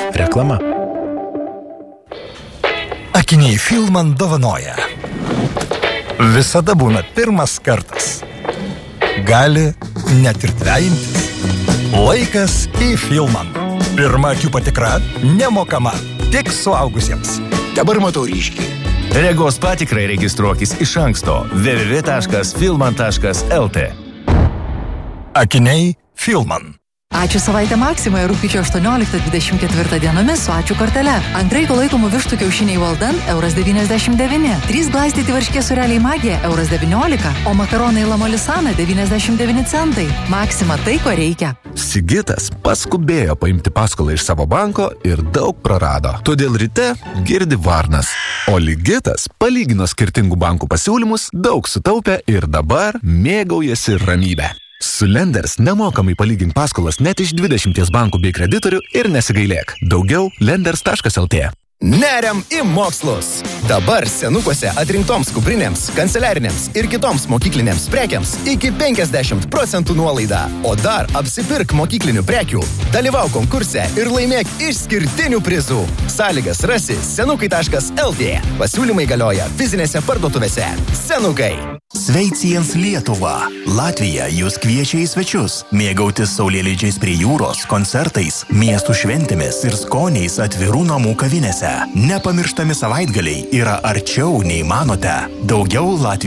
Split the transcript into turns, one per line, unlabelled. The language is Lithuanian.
Reklama.
Akiniai Filman dovanoja. Visada būna pirmas kartas. Gali net ir dvejintis. Laikas į Filman. Pirma akių patikra nemokama, tik suaugusiems.
Dabar matau ryškiai.
Regos patikrai registruokis iš anksto www.filman.lt.
Akiniai Filman.
Ačiū savaitę Maksimoje rugpjūčio 18-24 dienomis su ačiū kortele. Antraiko laikomų vištų kiaušiniai Walden €99, 3 glaistyti varškės sūreliai Magija €19, o makaronai Lamolisana 99 centai. Maksima tai, ko reikia.
Sigitas paskubėjo paimti paskolą iš savo banko ir daug prarado. Todėl ryte girdi varnas. O Ligitas palygino skirtingų bankų pasiūlymus, daug sutaupė ir dabar mėgaujasi ramybę. Su Lenders nemokamai palygink paskolas net iš 20 bankų bei kreditorių ir nesigailėk. Daugiau lenders.lt.
Neriam į mokslus. Dabar senukuose atrinktoms kuprinėms, kanceliarinėms ir kitoms mokyklinėms prekiams iki 50% nuolaida. O dar apsipirk mokyklinių prekių, dalyvauk konkurse ir laimėk išskirtinių prizų. Sąlygas rasi senukai.lt. Pasiūlymai galioja fizinėse parduotuvėse. Senukai.
Sveiciens Lietuva. Latvija jūs kviečia į svečius. Mėgautis saulėlydžiais prie jūros, koncertais, miestų šventėmis ir skoniais atvirų namų kavinėse. Nepamirštami savaitgaliai yra arčiau nei manote. Daugiau Latvijos